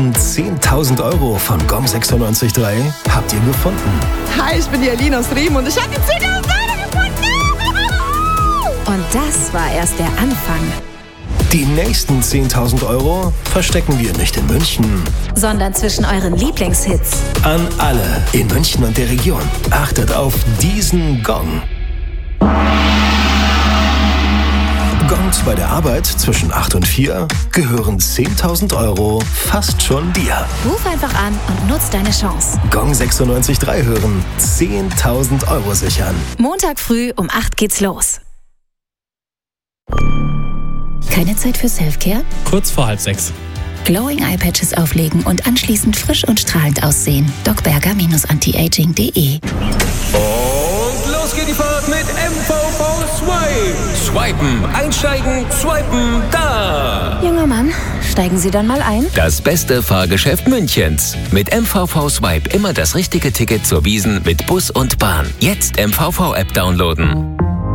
10.000 € von Gong 96.3 habt ihr gefunden. Hi, ich bin die Aline aus Riem und ich habe die 10.000 € gefunden. Und das war erst der Anfang. Die nächsten 10.000 € verstecken wir nicht in München, sondern zwischen euren Lieblingshits. An alle in München und der Region. Achtet auf diesen Gong. Gongs bei der Arbeit zwischen 8 und 4 gehören 10.000 € fast schon dir. Ruf einfach an und nutz deine Chance. Gong 96.3 hören, 10.000 € sichern. Montag früh um 8 geht's los. Keine Zeit für Selfcare? Kurz vor 5:30. Glowing Eye Patches auflegen und anschließend frisch und strahlend aussehen. docberger-antiaging.de. Und los geht die Fahrt mit MVV Swipe. Swipen, einsteigen, swipen, da. Junger Mann, steigen Sie dann mal ein. Das beste Fahrgeschäft Münchens. Mit MVV Swipe immer das richtige Ticket zur Wiesn mit Bus und Bahn. Jetzt MVV-App downloaden.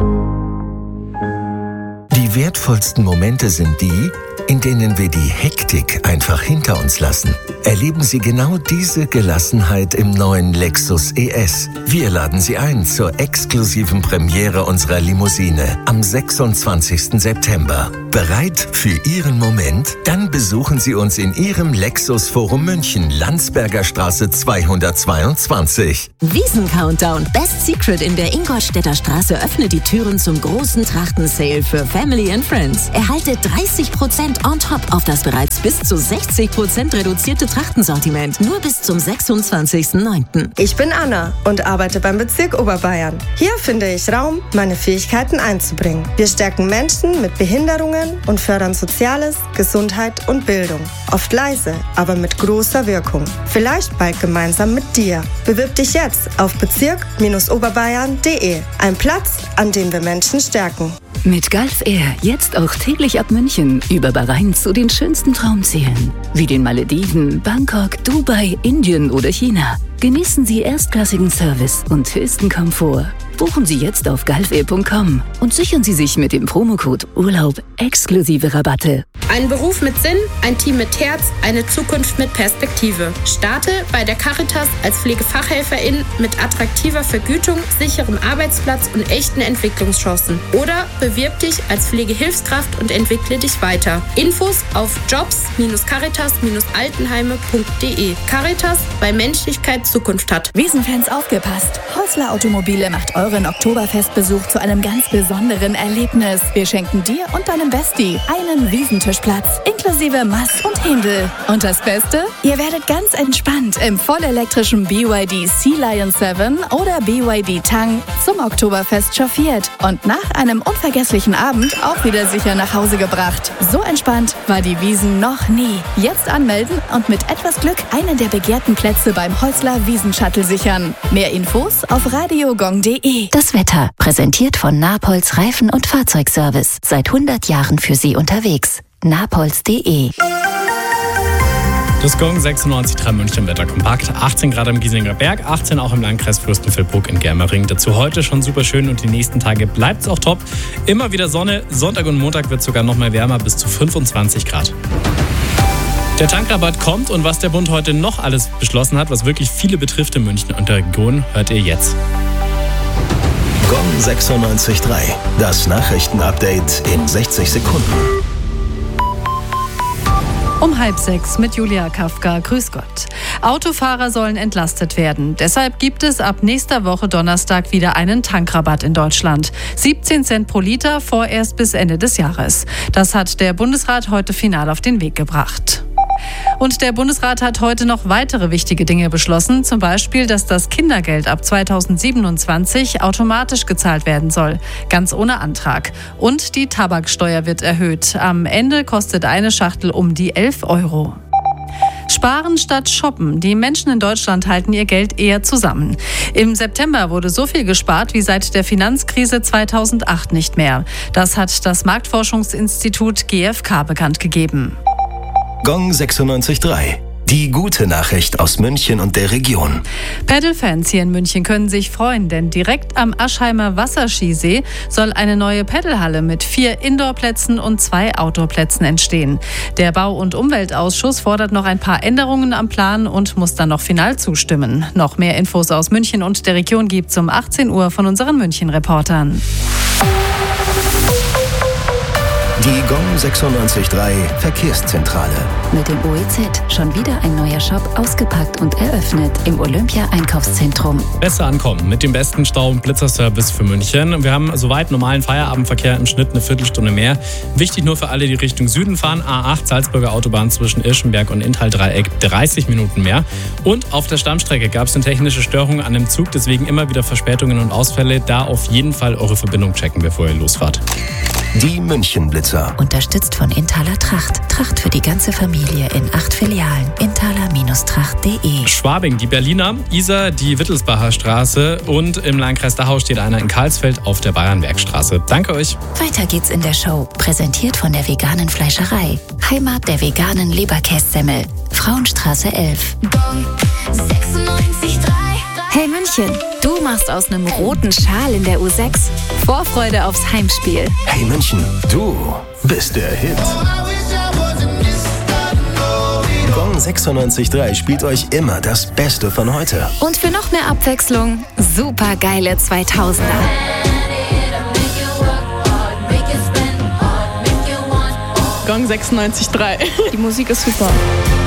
Die wertvollsten Momente sind die, in denen wir die Hektik einfach hinter uns lassen. Erleben Sie genau diese Gelassenheit im neuen Lexus ES. Wir laden Sie ein zur exklusiven Premiere unserer Limousine am 26. September. Bereit für Ihren Moment? Dann besuchen Sie uns in Ihrem Lexus Forum München, Landsberger Straße 222. Wiesn-Countdown Best Secret in der Ingolstädter Straße öffnet die Türen zum großen Trachten-Sale für Family and Friends. Erhalte 30% on top auf das bereits bis zu 60% reduzierte Trachtensortiment. Nur bis zum 26.09. Ich bin Anna und arbeite beim Bezirk Oberbayern. Hier finde ich Raum, meine Fähigkeiten einzubringen. Wir stärken Menschen mit Behinderungen und fördern Soziales, Gesundheit und Bildung. Oft leise, aber mit großer Wirkung. Vielleicht bald gemeinsam mit dir. Bewirb dich jetzt auf bezirk-oberbayern.de. Ein Platz, an dem wir Menschen stärken. Mit Gulf Air jetzt auch täglich ab München über Bahrain zu den schönsten Traumzielen, wie den Malediven, Bangkok, Dubai, Indien oder China. Genießen Sie erstklassigen Service und höchsten Komfort. Buchen Sie jetzt auf gulfair.com und sichern Sie sich mit dem Promocode Urlaub exklusive Rabatte. Ein Beruf mit Sinn, ein Team mit Herz, eine Zukunft mit Perspektive. Starte bei der Caritas als Pflegefachhelferin mit attraktiver Vergütung, sicherem Arbeitsplatz und echten Entwicklungschancen. Oder bewirb dich als Pflegehilfskraft und entwickle dich weiter. Infos auf jobs-caritas-altenheime.de. Caritas, weil Menschlichkeit Zukunft hat. Wiesn-Fans aufgepasst. Häusler Automobile macht euren Oktoberfestbesuch zu einem ganz besonderen Erlebnis. Wir schenken dir und deinem Bestie einen Wiesentischplatz inklusive Maß und Händel. Und das Beste? Ihr werdet ganz entspannt im vollelektrischen BYD Sea Lion 7 oder BYD Tang zum Oktoberfest chauffiert und nach einem unvergesslichen Abend auch wieder sicher nach Hause gebracht. So entspannt war die Wiesn noch nie. Jetzt anmelden und mit etwas Glück einen der begehrten Plätze beim Holzler Wiesn-Shuttle sichern. Mehr Infos auf radiogong.de. Das Wetter, präsentiert von Napolz Reifen- und Fahrzeugservice. Seit 100 Jahren für Sie unterwegs. napolz.de. Das Gong 96.3 München Wetter kompakt. 18 Grad am Giesinger Berg, 18 auch im Landkreis Fürstenfeldbruck in Germering. Dazu heute schon super schön und die nächsten Tage bleibt es auch top. Immer wieder Sonne, Sonntag und Montag wird es sogar noch mal wärmer, bis zu 25 Grad. Der Tankrabatt kommt und was der Bund heute noch alles beschlossen hat, was wirklich viele betrifft in München und der Region, hört ihr jetzt. Gong 96.3, das Nachrichtenupdate in 60 Sekunden. Um 5:30 mit Julia Kafka. Grüß Gott. Autofahrer sollen entlastet werden. Deshalb gibt es ab nächster Woche Donnerstag wieder einen Tankrabatt in Deutschland. 17 Cent pro Liter, vorerst bis Ende des Jahres. Das hat der Bundesrat heute final auf den Weg gebracht. Und der Bundesrat hat heute noch weitere wichtige Dinge beschlossen, zum Beispiel, dass das Kindergeld ab 2027 automatisch gezahlt werden soll, ganz ohne Antrag. Und die Tabaksteuer wird erhöht. Am Ende kostet eine Schachtel um die 11 €. Sparen statt shoppen. Die Menschen in Deutschland halten ihr Geld eher zusammen. Im September wurde so viel gespart wie seit der Finanzkrise 2008 nicht mehr. Das hat das Marktforschungsinstitut GfK bekannt gegeben. Gong 96.3. Die gute Nachricht aus München und der Region. Paddle-Fans hier in München können sich freuen, denn direkt am Aschheimer Wasserskisee soll eine neue Paddlehalle mit 4 Indoorplätzen und 2 Outdoorplätzen entstehen. Der Bau- und Umweltausschuss fordert noch ein paar Änderungen am Plan und muss dann noch final zustimmen. Noch mehr Infos aus München und der Region gibt's um 18 Uhr von unseren München-Reportern. Die Gong 96.3 Verkehrszentrale. Mit dem OEZ schon wieder ein neuer Shop ausgepackt und eröffnet im Olympia-Einkaufszentrum. Besser ankommen mit dem besten Stau- und Blitzerservice für München. Wir haben soweit normalen Feierabendverkehr im Schnitt eine Viertelstunde mehr. Wichtig nur für alle, die Richtung Süden fahren. A8 Salzburger Autobahn zwischen Irschenberg und Inntal-Dreieck 30 Minuten mehr. Und auf der Stammstrecke gab es eine technische Störung an dem Zug, deswegen immer wieder Verspätungen und Ausfälle. Da auf jeden Fall eure Verbindung checken, bevor ihr losfahrt. Die München-Blitzer. Unterstützt von Intaler Tracht. Tracht für die ganze Familie in 8 Filialen. Intaler-Tracht.de. Schwabing, die Berliner, Isar, die Wittelsbacher Straße und im Landkreis Dachau steht einer in Karlsfeld auf der Bayernwerkstraße. Danke euch. Weiter geht's in der Show. Präsentiert von der veganen Fleischerei. Heimat der veganen Leberkässemmel. Frauenstraße 11. Hey München, du machst aus einem roten Schal in der U6 Vorfreude aufs Heimspiel. Hey München, du bist der Hit. Gong 96.3 spielt euch immer das Beste von heute. Und für noch mehr Abwechslung, super geile 2000er. Gong 96.3. Die Musik ist super.